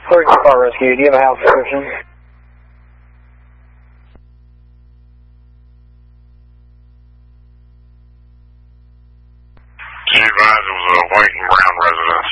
Emergency car rescue, do you have a house description? She advised it was a white and brown residence.